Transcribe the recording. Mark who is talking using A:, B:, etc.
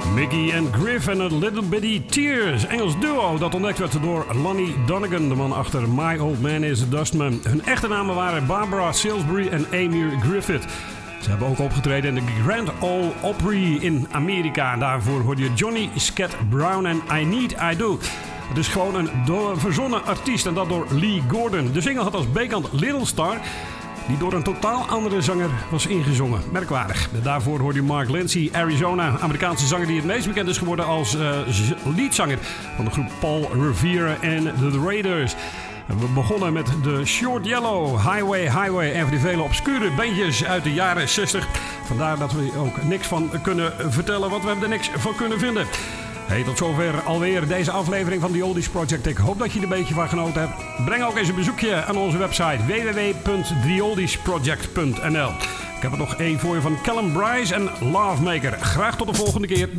A: Mickey and Griff en A Little Bitty Tears. Engels duo dat ontdekt werd door Lonnie Donegan, de man achter My Old Man is a Dustman. Hun echte namen waren Barbara Salisbury en Amir Griffith. Ze hebben ook opgetreden in de Grand Ole Opry in Amerika. Daarvoor hoorde je Johnny Scat Brown en I Need I Do. Het is gewoon een verzonnen artiest en dat door Lee Gordon. De single had als B-kant Little Star, die door een totaal andere zanger was ingezongen. Merkwaardig. Daarvoor hoorde je Mark Lindsay, Arizona, Amerikaanse zanger die het meest bekend is geworden als leadzanger van de groep Paul Revere en The Raiders. We begonnen met de Short Yellow, Highway, een van die vele obscure bandjes uit de jaren 60. Vandaar dat we ook niks van kunnen vertellen, want we hebben er niks van kunnen vinden. Hey, tot zover alweer deze aflevering van The Oldies Project. Ik hoop dat je er een beetje van genoten hebt. Breng ook eens een bezoekje aan onze website www.theoldiesproject.nl. Ik heb er nog één voor je van Callum Bryce en Lovemaker. Graag tot de volgende keer.